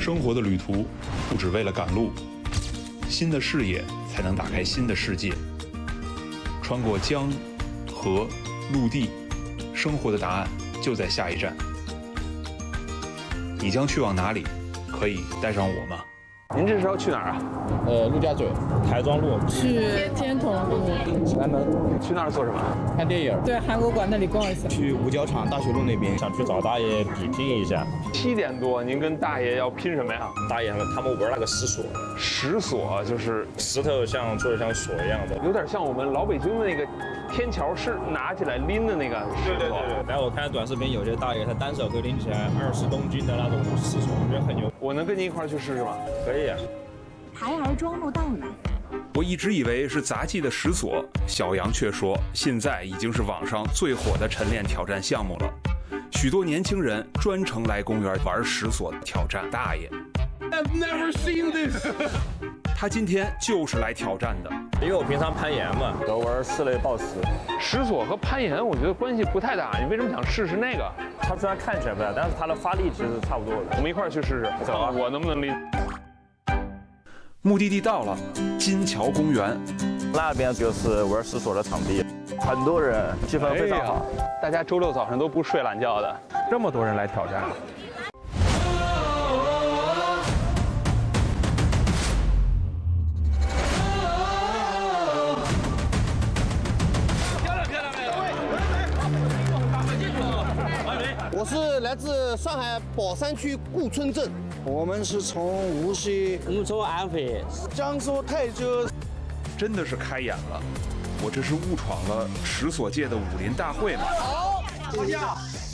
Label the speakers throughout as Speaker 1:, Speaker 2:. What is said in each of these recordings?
Speaker 1: 生活的旅途不只为了赶路，新的视野才能打开新的世界。穿过江、河、陆地，生活的答案就在下一站。你将去往哪里？可以带上我吗？
Speaker 2: 您这是要去哪儿啊？
Speaker 3: 陆家嘴、台庄路，
Speaker 4: 去天童路、
Speaker 3: 西南门，
Speaker 2: 去那儿做什么？
Speaker 3: 看电影。
Speaker 4: 对，韩国馆那里逛一下。
Speaker 3: 去五角场大学路那边，想去找大爷比拼一下。
Speaker 2: 7点多，您跟大爷要拼什么呀？
Speaker 3: 大爷他们玩那个石锁，
Speaker 2: 石锁就是
Speaker 3: 石头做的像锁一样的，
Speaker 2: 有点像我们老北京的那个天桥是拿起来拎的那个石头。
Speaker 3: 对。然后我看短视频，有些大爷他单手可以拎起来20公斤的那种石锁，我觉得很牛。
Speaker 2: 我能跟您一块儿去试试吗？
Speaker 3: 可以啊。
Speaker 5: 台儿庄路到了。
Speaker 1: 我一直以为是杂技的石锁，小杨却说现在已经是网上最火的晨练挑战项目了。许多年轻人专程来公园玩石锁挑战大爷。
Speaker 2: I've never seen this
Speaker 1: 他今天就是来挑战的，
Speaker 3: 因为我平常攀岩嘛，都玩室内抱石。
Speaker 2: 石锁和攀岩我觉得关系不太大，你为什么想试试那个？
Speaker 3: 它虽然看起来不大，但是它的发力其实差不多的。
Speaker 2: 我们一块儿去试试，
Speaker 3: 走啊！
Speaker 2: 我能不能拎？
Speaker 1: 目的地到了，金桥公园。
Speaker 3: 那边就是玩石锁的场地，很多人，气氛非常好。
Speaker 2: 大家周六早上都不睡懒觉的，这么多人来挑战。
Speaker 6: 我是来自上海宝山区顾村镇，我们是从无锡，
Speaker 7: 我们从安徽，
Speaker 6: 江苏泰州。
Speaker 1: 真的是开眼了，我这是误闯了石锁界的武林大会吗？
Speaker 6: 好，坐下。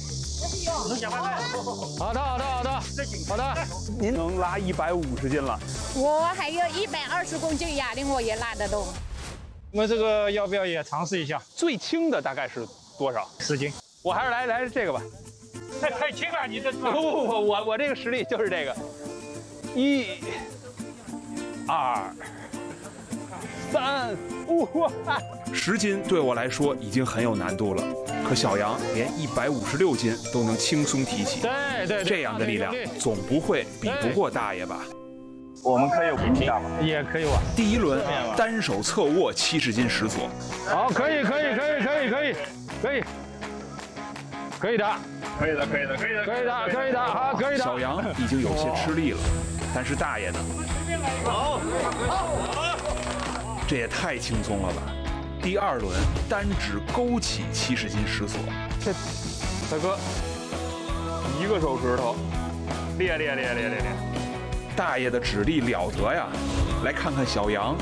Speaker 2: 好的，您能拉150斤了？
Speaker 8: 我还有120公斤哑铃，我也拉得动。
Speaker 7: 我们这个要不要也尝试一下？
Speaker 2: 最轻的大概是多少
Speaker 7: 10斤。
Speaker 2: 我还是来这个吧。
Speaker 7: 太轻了，你这
Speaker 2: 不，我这个实力就是这个。1、2、3、5。
Speaker 1: 10斤对我来说已经很有难度了，可小杨连156斤都能轻松提起。
Speaker 2: 对，
Speaker 1: 这样的力量总不会比不过大爷吧？
Speaker 3: 我们可以比拼，
Speaker 7: 也可以吧。
Speaker 1: 第一轮单手侧握70斤石锁。
Speaker 2: 好，可以的。好，可以的。
Speaker 1: 小杨已经有些吃力了，但是大爷呢？
Speaker 6: 好，
Speaker 1: 这也太轻松了吧！第2轮单指勾起70斤石锁。
Speaker 2: 这大哥，一个手指头，练。
Speaker 1: 大爷的指力了得呀！来看看小杨，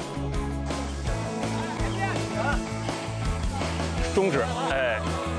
Speaker 2: 中指，哎。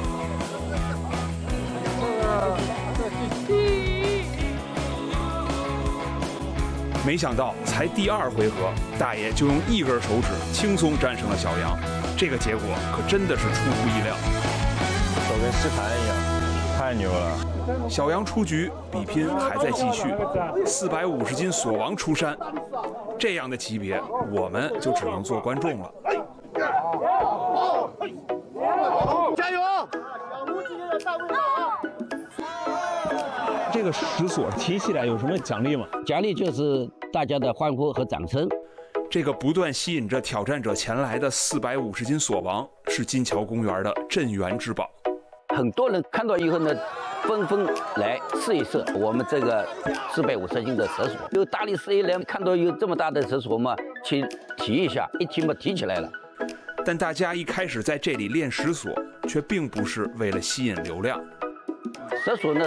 Speaker 1: 没想到才第2回合，大爷就用1根手指轻松战胜了小杨，这个结果可真的是出乎意料。
Speaker 3: 手跟吸盘一样，太牛了！
Speaker 1: 小杨出局，比拼还在继续。450斤锁王出山，这样的级别，我们就只能做观众了。
Speaker 6: 加油！
Speaker 9: 这个石锁提起来有什么奖励吗？
Speaker 7: 奖励就是大家的欢呼和掌声。
Speaker 1: 这个不断吸引着挑战者前来的450斤锁王，是金桥公园的镇园之宝。
Speaker 7: 很多人看到以后呢，纷纷来试一试我们这个450斤的石锁。有大力士一来看到有这么大的石锁嘛，去提一下，一提嘛提起来了。
Speaker 1: 但大家一开始在这里练石锁，却并不是为了吸引流量。
Speaker 7: 石锁呢